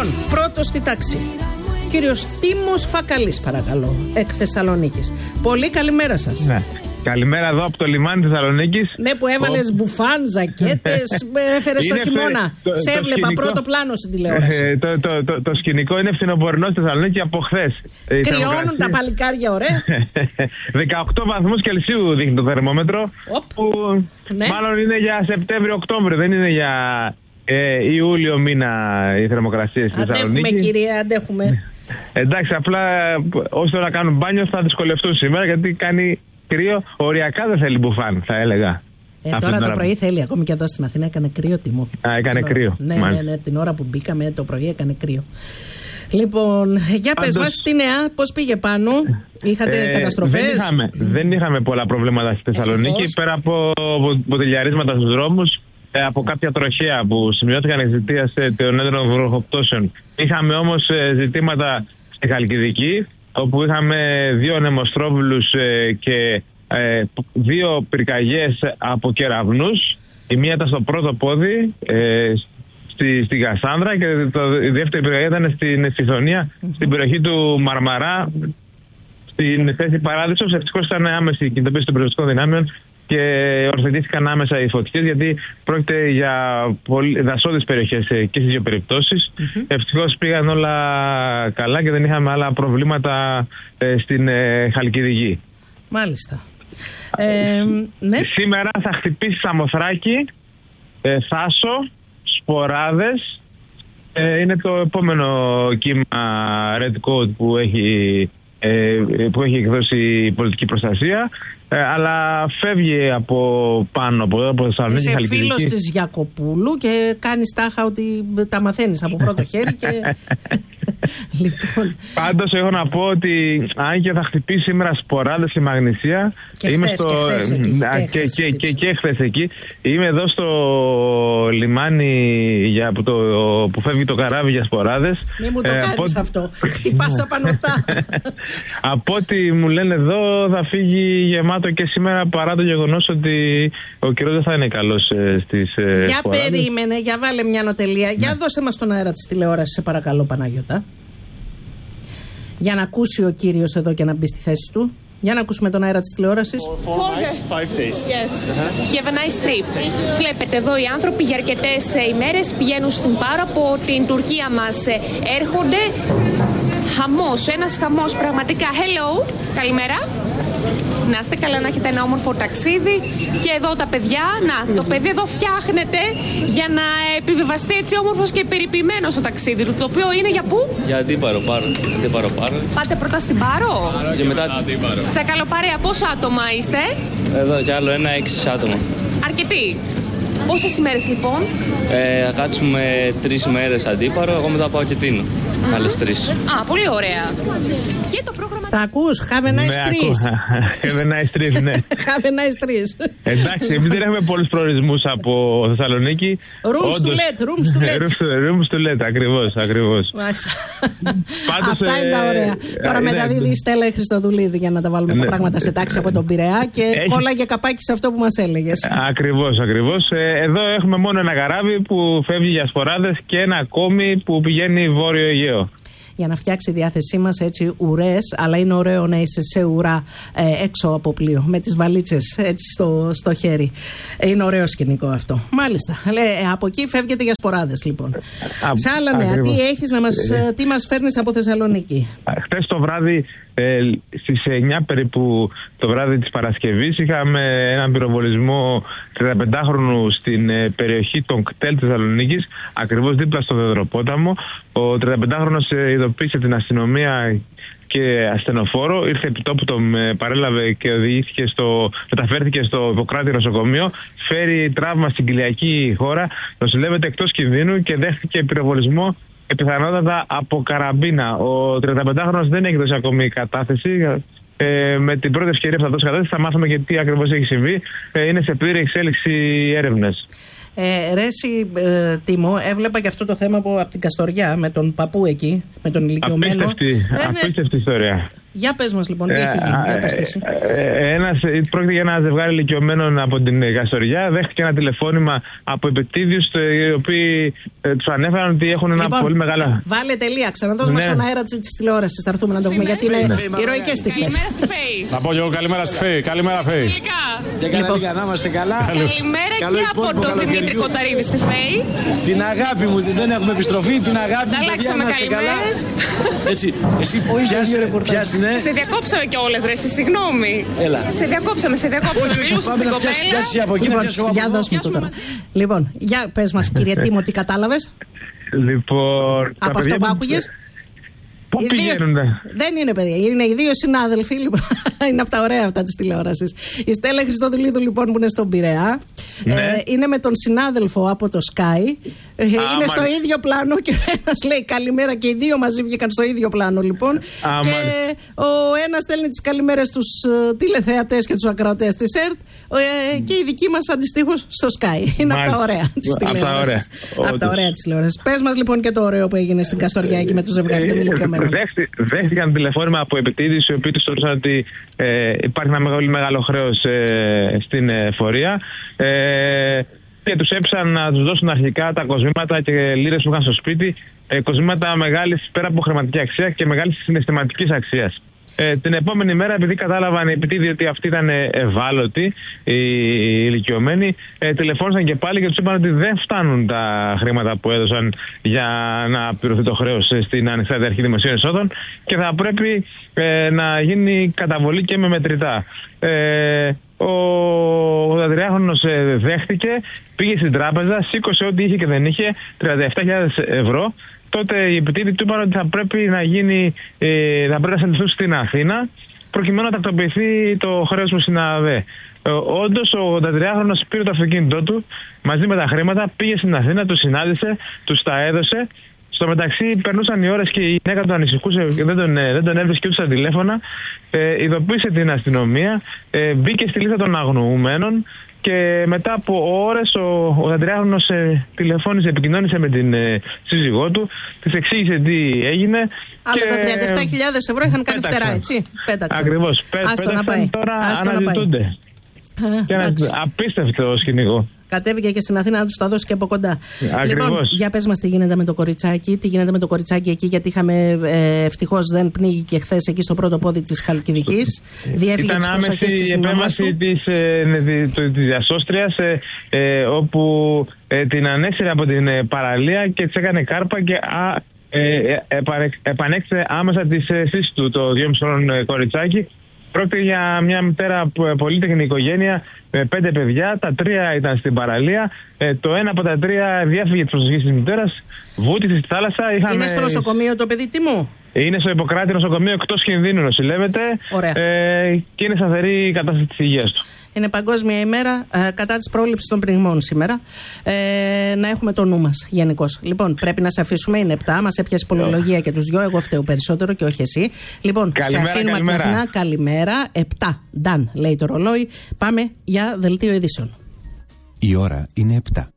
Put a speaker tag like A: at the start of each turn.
A: Λοιπόν, πρώτος στη τάξη. Κύριος Τίμος Φακαλής, παρακαλώ, εκ Θεσσαλονίκης. Πολύ καλημέρα σας.
B: Ναι. Καλημέρα εδώ από το λιμάνι Θεσσαλονίκης.
A: Ναι, που έβαλες μπουφάν, ζακέτες, έφερες το χειμώνα. Σε έβλεπα πρώτο πλάνο στην τηλεόραση.
B: Το σκηνικό είναι φθινοπορεινό στη Θεσσαλονίκη από χθες.
A: Κρυώνουν τα παλικάρια, ωραία.
B: 18 βαθμούς Κελσίου δείχνει το θερμόμετρο. Που
A: ναι.
B: Μάλλον είναι για Σεπτέμβριο-Οκτώβριο, δεν είναι για Ιούλιο μήνα οι θερμοκρασίες στη Θεσσαλονίκη.
A: Αντέχουμε, κύριε, αντέχουμε.
B: Εντάξει, απλά όσοι τώρα κάνουν μπάνιο θα δυσκολευτούν σήμερα γιατί κάνει κρύο. Οριακά δεν θέλει μπουφάν, θα έλεγα.
A: Τώρα το πρωί θέλει, ακόμη και εδώ στην Αθήνα έκανε κρύο, Τιμό.
B: Έκανε κρύο.
A: Ναι, την ώρα που μπήκαμε το πρωί έκανε κρύο. Λοιπόν, για πες μας τη νέα, πώς πήγε πάνω, είχατε καταστροφές?
B: Δεν είχαμε πολλά προβλήματα στη Θεσσαλονίκη, πέρα από μποτιλιαρίσματα στους δρόμους, από κάποια τροχαία που σημειώθηκαν εξαιτίας των έντονων βροχοπτώσεων. Είχαμε όμως ζητήματα στη Χαλκιδική, όπου είχαμε 2 νεμοστρόβιλους και 2 πυρκαγιές από κεραυνούς. Η μία ήταν στο πρώτο πόδι, στη Κασάνδρα, και η δεύτερη πυρκαγιά ήταν στην Εσθιθονία, στην περιοχή του Μαρμαρά, στην θέση Παράδεισος. Ευτυχώς ήταν άμεση η κινητοποίηση των πυροσβεστικών δυνάμεων και ορθογήθηκαν άμεσα οι φωτιές, γιατί πρόκειται για δασώδεις περιοχές και στις δύο περιπτώσεις. Ευτυχώς πήγαν όλα καλά και δεν είχαμε άλλα προβλήματα στην Χαλκιδική.
A: Μάλιστα. Ναι.
B: Σήμερα θα χτυπήσει Σαμοθράκη, Θάσο, Σποράδες. Είναι το επόμενο κύμα Red Code που έχει εκδώσει η πολιτική προστασία, αλλά φεύγει από πάνω από Θεσσαλονίκη.
A: Είσαι φίλος της Γιακοπούλου και κάνεις τάχα ότι τα μαθαίνεις από πρώτο χέρι και... Λοιπόν.
B: Πάντως έχω να πω ότι αν και θα χτυπήσει σήμερα Σποράδες και Μαγνησία, και χθες εκεί, είμαι εδώ στο λιμάνι που φεύγει το καράβι για Σποράδες.
A: Μην μου το κάνεις αυτό, χτυπάς απανωτά.
B: Από ό,τι μου λένε εδώ θα φύγει γεμάτο και σήμερα, παρά το γεγονός ότι ο καιρός δεν θα είναι καλός στις Σποράδες.
A: Για περίμενε, για βάλε μια νοτελεία. Για δώσε μας τον αέρα της τηλεόρασης, σε παρακαλώ, Παναγιώτα. Για να ακούσει ο κύριος εδώ και να μπει στη θέση του. Για να ακούσουμε τον αέρα της τηλεόρασης.
C: 4 nights, 5 days. Yes. Have a nice trip. Βλέπετε εδώ οι άνθρωποι για αρκετές ημέρες πηγαίνουν στην Πάρο, από την Τουρκία μας έρχονται. Χαμός, ένας χαμός πραγματικά. Hello, καλημέρα. Να είστε καλά, να έχετε ένα όμορφο ταξίδι. Και εδώ τα παιδιά, το παιδί εδώ φτιάχνεται για να επιβιβαστεί έτσι όμορφος και περιποιημένος στο ταξίδι του. Το οποίο είναι για πού?
D: Για Αντίπαρο, Πάρο.
C: Πάτε πρώτα στην Πάρο?
D: Και μετά Αντίπαρο.
C: Τσακαλοπαρέα, πόσα άτομα είστε?
D: Εδώ κι άλλο 6 άτομα.
C: Αρκετοί. Πόσες ημέρες λοιπόν?
D: Θα κάτσουμε 3 ημέρες Αντίπαρο, εγώ μετά πάω και Τίνο. Άλλες 3.
C: Πολύ ωραία. Και το πρόγραμμα...
A: Τα ακούς, have a nice trees.
B: Have a nice trees, ναι.
A: Have a nice trees.
B: Εντάξει, εμείς δεν έχουμε πολλούς προορισμούς από Θεσσαλονίκη.
A: Rooms to let.
B: Rooms to let, ακριβώς.
A: Μάλιστα. Αυτά είναι τα ωραία. Τώρα μεταδίδει η Στέλλα Χριστοδουλίδη για να τα βάλουμε τα πράγματα σε τάξη από τον Πειραιά και κόλλαγε καπάκι σε αυτό που μας έλεγες.
B: Ακριβώς. Εδώ έχουμε μόνο ένα καράβι που φεύγει για Σποράδες και ένα ακόμη που πηγαίνει Βόρειο Αιγαίο.
A: Για να φτιάξει η διάθεσή μας έτσι ουρές, αλλά είναι ωραίο να είσαι σε ουρά έξω από πλοίο, με τις βαλίτσες έτσι στο χέρι. Είναι ωραίο σκηνικό αυτό. Μάλιστα. Από εκεί φεύγετε για Σποράδες λοιπόν. Σε άλλα νέα, τι μας φέρνεις από Θεσσαλονίκη?
B: Χτες το βράδυ, στις 9 περίπου το βράδυ της Παρασκευής, είχαμε έναν πυροβολισμό 35χρονου στην περιοχή των κτέλ της Θεσσαλονίκης, ακριβώς δίπλα στο Δεδροπόταμο. Ο 35χρονος ειδοποίησε την αστυνομία και ασθενοφόρο, ήρθε επί τόπου, τον παρέλαβε και μεταφέρθηκε στο Ιπποκράτη νοσοκομείο. Φέρει τραύμα στην κοιλιακή χώρα, νοσηλεύεται εκτός κινδύνου και δέχτηκε πυροβολισμό πιθανότατα από καραμπίνα. Ο 35χρονος δεν έχει δώσει ακόμη κατάθεση. Με την πρώτη ευκαιρία που θα δώσει κατάθεση θα μάθουμε και τι ακριβώς έχει συμβεί. Είναι σε πλήρη εξέλιξη έρευνες.
A: Ρέση, Τίμο, έβλεπα και αυτό το θέμα από την Καστοριά με τον παππού εκεί, με τον ηλικιωμένο.
B: Απίστευτη ιστορία.
A: Για πες μας λοιπόν, τι έχει γίνει.
B: Πρόκειται για ένα ζευγάρι ηλικιωμένων από την Καστοριά. Δέχτηκε ένα τηλεφώνημα από επιτίδιους, οι οποίοι τους ανέφεραν ότι έχουν ένα πολύ μεγάλο.
A: Βάλε τελεία, ξαναδώσουμε στον αέρα της τηλεόρασης. Θα έρθουμε να το πούμε, γιατί είναι ηρωικές στιγμές.
C: Καλημέρα στη Φέη.
E: Να πω και εγώ καλημέρα στη Φέη. Καλημέρα, Φέη.
F: Λίγα, να είμαστε καλά.
C: Καλημέρα και από τον Δημήτρη Κονταρίδη στη Φέη.
F: Την αγάπη μου, δεν έχουμε επιστροφή. Την αγάπη μου,
C: αλλάξαμε καλημέρες.
F: Έτσι, εσύ πιάσεις, ναι.
C: Σε διακόψαμε κιόλας, ρε, συγγνώμη.
F: Έλα.
C: Σε διακόψαμε. Μιλούσες στην κοπέλα.
F: Πιάσεις από εκεί,
A: για δώσ' μου το τώρα. Λοιπόν, για πες μας, κύριε Τίμο, τι κατάλαβες.
B: Λοιπόν,
A: από αυτό που άκουγες.
B: Πού πηγαίνουνε.
A: Δεν είναι παιδιά, είναι οι δύο συνάδελφοι. Λοιπόν, είναι από τα ωραία αυτά της τηλεόρασης. Η Στέλλα Χριστοδουλίδου λοιπόν που είναι στον Πειραιά. Είναι με τον συνάδελφο από το Sky. Είναι στο ίδιο πλάνο και ο ένας λέει καλημέρα και οι δύο μαζί βγήκαν στο ίδιο πλάνο λοιπόν. Και ο ένας στέλνει τις καλημέρες στους τηλεθεατές και τους ακροατές της ΕΡΤ και η δική μας αντιστοίχως στο Sky. Είναι από τα ωραία της τηλεόρασης. Από τα ωραία της τηλεόρασης. Πες μας λοιπόν και το ωραίο που έγινε στην Καστοριά εκεί με το ζευγάρι των ηλικιωμένων.
B: Δέχτηκαν τηλεφώνημα από επιτίδιους, οι οποίοι τους θεωρούσαν ότι υπάρχει ένα πολύ μεγάλο χρέος στην εφορία. Και τους έψαν να τους δώσουν αρχικά τα κοσμήματα και λίρες που είχαν στο σπίτι, κοσμήματα μεγάλης πέρα από χρηματική αξία και μεγάλης συναισθηματικής αξίας. Την επόμενη μέρα, επειδή κατάλαβαν επειδή ότι αυτοί ήταν ευάλωτοι, οι ηλικιωμένοι, τηλεφώνησαν και πάλι και τους είπαν ότι δεν φτάνουν τα χρήματα που έδωσαν για να πληρωθεί το χρέος στην Ανεξάρτητη Αρχή Δημοσίων Εσόδων και θα πρέπει να γίνει καταβολή και με μετρητά. Ο 83χρονος δέχτηκε, πήγε στην τράπεζα, σήκωσε ό,τι είχε και δεν είχε, 37.000 ευρώ. Τότε οι επιτίδιοι του είπαν ότι θα πρέπει να συνδεθούν στην Αθήνα προκειμένου να τακτοποιηθεί το χρέος που συνάδε. Όντως ο 83χρονος πήρε το αυτοκίνητό του μαζί με τα χρήματα, πήγε στην Αθήνα, τους συνάντησε, τους τα έδωσε. Στο μεταξύ περνούσαν οι ώρες και η γυναίκα του ανησυχούσε και δεν τον έβρισκε ούτε στα τηλέφωνα. Ειδοποίησε την αστυνομία, μπήκε στη λίστα των αγνοούμενων και μετά από ώρες ο 83χρονος τηλεφώνησε, επικοινώνησε με την σύζυγό του, της εξήγησε τι έγινε.
A: Αλλά τα 37.000 ευρώ είχαν κάνει φτερά, έτσι. Πέταξαν.
B: Ακριβώς. Πέταξαν, τώρα αναζητούνται. Και ένα απίστευτο σκηνικό.
A: Κατέβηκε και στην Αθήνα να τους τα δώσει και από κοντά.
B: Ακριβώς.
A: Λοιπόν, για πες μας τι γίνεται με το κοριτσάκι. Τι γίνεται με το κοριτσάκι εκεί, γιατί ευτυχώς δεν πνίγηκε χθες εκεί στο πρώτο πόδι της Χαλκιδικής. Διέφυγε της προσοχής της μνήμας του.
B: Ήταν άμεση της διασώστριας, όπου την ανέσυρε από την παραλία και της έκανε κάρπα και επανέκτησε άμεσα τις αισθήσεις του το 2,5 χρόνων κοριτσάκι. Πρόκειται για μια μητέρα πολύτεχνη οικογένεια με 5 παιδιά. Τα 3 ήταν στην παραλία. Το ένα από τα 3 διέφυγε της προσοχής της μητέρας, βούτησε στη θάλασσα.
A: Είναι στο νοσοκομείο το παιδί, Τίμου?
B: Είναι στο Ιπποκράτη νοσοκομείο, εκτός κινδύνου νοσηλεύεται. Και είναι σταθερή η κατάσταση της υγείας του.
A: Είναι Παγκόσμια ημέρα κατά της πρόληψης των πνιγμών σήμερα. Να έχουμε το νου μας γενικώς. Λοιπόν, πρέπει να σε αφήσουμε. Είναι 7. Μας έπιασε πολυλογία και τους δυο. Εγώ φταίω περισσότερο και όχι εσύ. Λοιπόν,
B: καλημέρα,
A: σε αφήνουμε από την Αθηνά. Καλημέρα. 7. Ντάν, λέει το ρολόι. Πάμε για δελτίο ειδήσεων.
G: Η ώρα είναι 7.